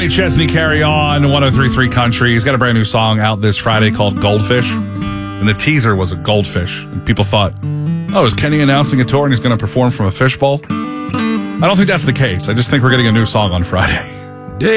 Kenny Chesney, Carry On, 103.3 Country. He's got a brand new song out this Friday called Goldfish. And the teaser was a goldfish. And people thought, oh, is Kenny announcing a tour and he's going to perform from a fishbowl? I don't think that's the case. I just think we're getting a new song on Friday.